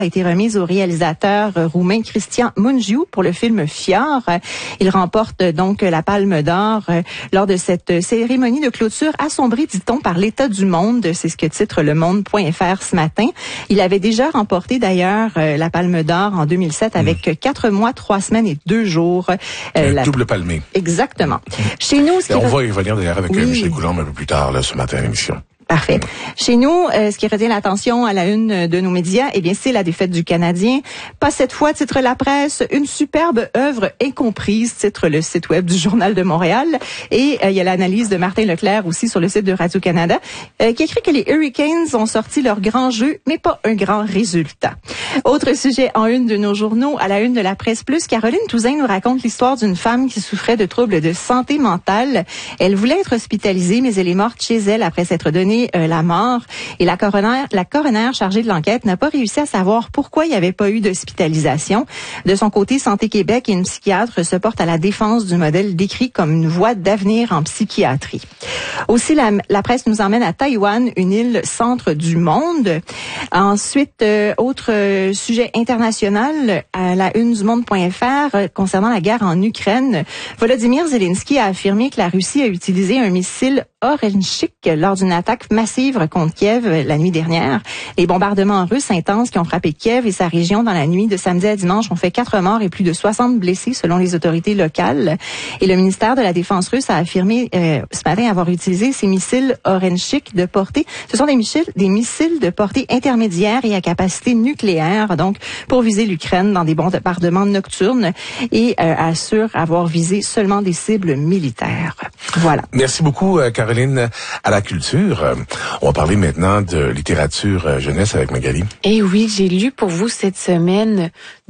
a été remise au réalisateur roumain Cristian Mungiu pour le film Fior. Il remporte donc la Palme d'Or lors de cette cérémonie de clôture assombrie, dit-on, par l'état du monde. C'est ce que titre Le Monde.fr ce matin. Il avait déjà remporté d'ailleurs la Palme d'Or en 2007 avec 4 mois, 3 semaines et 2 jours. Double palmé. Exactement. Chez nous, on va y revenir d'ailleurs avec Michel Coulombe un peu plus tard là, ce matin à l'émission. Parfait. Chez nous, ce qui retient l'attention à la une de nos médias, eh bien, c'est la défaite du Canadien. Pas cette fois, titre la presse, une superbe œuvre incomprise, titre le site web du Journal de Montréal. Et il y a l'analyse de Martin Leclerc aussi sur le site de Radio-Canada, qui écrit que les Hurricanes ont sorti leur grand jeu, mais pas un grand résultat. Autre sujet en une de nos journaux, à la une de la Presse Plus, Caroline Touzin nous raconte l'histoire d'une femme qui souffrait de troubles de santé mentale. Elle voulait être hospitalisée, mais elle est morte chez elle après s'être donnée la mort. Et la coroner chargée de l'enquête n'a pas réussi à savoir pourquoi il n'y avait pas eu d'hospitalisation. De son côté, Santé Québec et une psychiatre se portent à la défense du modèle décrit comme une voie d'avenir en psychiatrie. Aussi, la presse nous emmène à Taïwan, une île centre du monde. Ensuite, autre sujet international, à la une du Monde.fr concernant la guerre en Ukraine. Volodymyr Zelensky a affirmé que la Russie a utilisé un missile Orenchik lors d'une attaque massive contre Kiev la nuit dernière. Les bombardements russes intenses qui ont frappé Kiev et sa région dans la nuit de samedi à dimanche ont fait 4 morts et plus de 60 blessés selon les autorités locales. Et le ministère de la Défense russe a affirmé ce matin avoir utilisé ces missiles Orenchik de portée. Ce sont des missiles de portée intermédiaire et à capacité nucléaire, donc pour viser l'Ukraine dans des bombardements nocturnes et assure avoir visé seulement des cibles militaires. Voilà. Merci beaucoup, Caroline. À la culture, on va parler maintenant de littérature jeunesse avec Magali. Et oui, j'ai lu pour vous cette semaine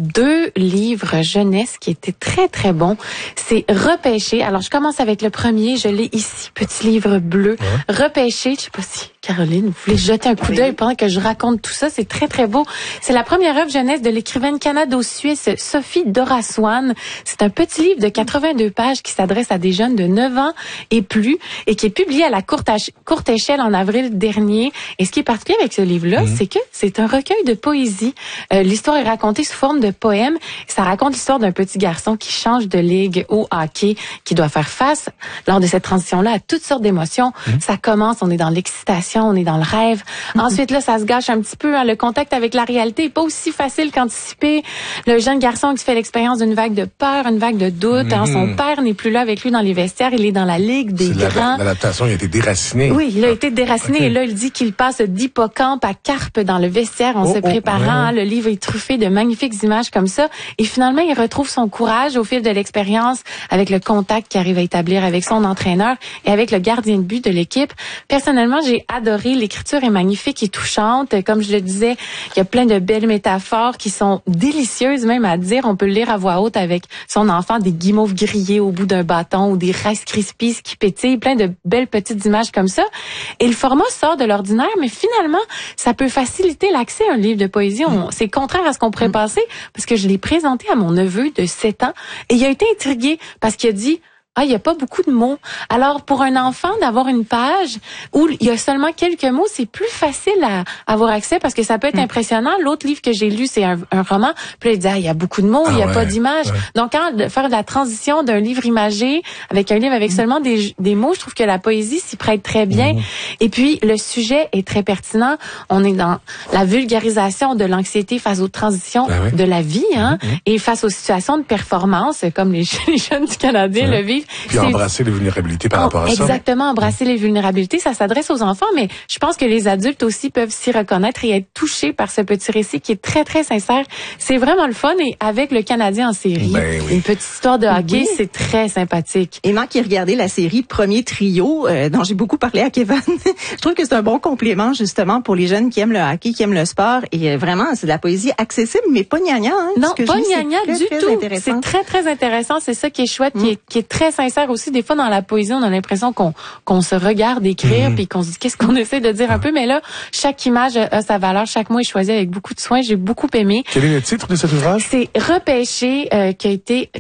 2 livres jeunesse qui étaient très, très bons. C'est Repêché. Alors, je commence avec le premier. Je l'ai ici, petit livre bleu. Ouais. Repêché. Je sais pas si Caroline, vous voulez jeter un coup d'œil pendant que je raconte tout ça. C'est très, très beau. C'est la première œuvre jeunesse de l'écrivaine canado-suisse Sophie Doraswan. C'est un petit livre de 82 pages qui s'adresse à des jeunes de 9 ans et plus et qui est publié à la courte échelle en avril dernier. Et ce qui est particulier avec ce livre-là, c'est que c'est un recueil de poésie. L'histoire est racontée sous forme de poème. Ça raconte l'histoire d'un petit garçon qui change de ligue au hockey, qui doit faire face, lors de cette transition-là, à toutes sortes d'émotions. Ça commence, on est dans l'excitation, on est dans le rêve. Ensuite, là, ça se gâche un petit peu. Hein, le contact avec la réalité est pas aussi facile qu'anticipé. Le jeune garçon qui fait l'expérience d'une vague de peur, une vague de doute. Hein, son père n'est plus là avec lui dans les vestiaires. Il est dans la ligue des grands. L'adaptation, il a été déraciné. Oui, il a été déraciné. Et là, il dit qu'il passe d'hippocampe à carpe dans le vestiaire en se préparant. Le livre est truffé de magnifiques images comme ça. Et finalement, il retrouve son courage au fil de l'expérience avec le contact qu'il arrive à établir avec son entraîneur et avec le gardien de but de l'équipe. Personnellement, j'ai adoré. L'écriture est magnifique et touchante. Comme je le disais, il y a plein de belles métaphores qui sont délicieuses même à dire. On peut le lire à voix haute avec son enfant, des guimauves grillées au bout d'un bâton ou des Rice Krispies qui pétillent, plein de belles petites images comme ça. Et le format sort de l'ordinaire, mais finalement, ça peut faciliter l'accès à un livre de poésie. C'est contraire à ce qu'on pourrait penser, parce que je l'ai présenté à mon neveu de 7 ans et il a été intrigué parce qu'il a dit: il y a pas beaucoup de mots. Alors, pour un enfant, d'avoir une page où il y a seulement quelques mots, c'est plus facile à avoir accès parce que ça peut être impressionnant. L'autre livre que j'ai lu, c'est un roman. Puis là, il dit, il y a beaucoup de mots, il y a pas d'images. Donc, quand faire de la transition d'un livre imagé avec un livre avec seulement des mots, je trouve que la poésie s'y prête très bien. Et puis, le sujet est très pertinent. On est dans la vulgarisation de l'anxiété face aux transitions de la vie, hein, et face aux situations de performance, comme les jeunes du Canadien le vivent. Puis embrasser les vulnérabilités par rapport à ça. Exactement, embrasser les vulnérabilités, ça s'adresse aux enfants, mais je pense que les adultes aussi peuvent s'y reconnaître et être touchés par ce petit récit qui est très, très sincère. C'est vraiment le fun et avec le Canadien en série, une petite histoire de hockey, c'est très sympathique. Et moi qui regardais la série Premier Trio, dont j'ai beaucoup parlé à Kevin, je trouve que c'est un bon complément justement pour les jeunes qui aiment le hockey, qui aiment le sport et vraiment, c'est de la poésie accessible, mais pas gnagna. Hein, non, pas gnagna du tout. C'est très, très intéressant. C'est ça qui est chouette, qui est très sincère aussi. Des fois, dans la poésie, on a l'impression qu'on se regarde écrire puis qu'on se dit qu'est-ce qu'on essaie de dire un peu. Mais là, chaque image a sa valeur. Chaque mot est choisi avec beaucoup de soin. J'ai beaucoup aimé. Quel est le titre de cet ouvrage? C'est Repêché, qui a été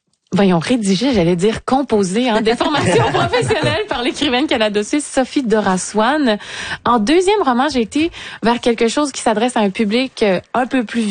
rédigé, j'allais dire composé, des formations professionnelles par l'écrivaine canado-suisse Sophie Doraswan. En deuxième roman, j'ai été vers quelque chose qui s'adresse à un public un peu plus